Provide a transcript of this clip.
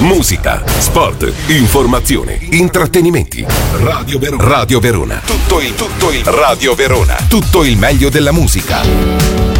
Musica, sport, informazione, intrattenimenti. Radio Verona. Tutto il Radio Verona. Tutto il meglio della musica.